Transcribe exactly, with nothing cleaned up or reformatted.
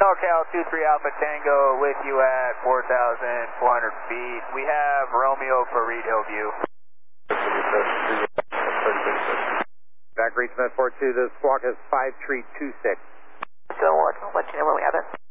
SoCal two three Alpha Tango with you at four thousand four hundred feet. We have Romeo for Reed Hillview. Back reach Med four two, the squawk is five three two six. Go on, I'll let you know when we have it.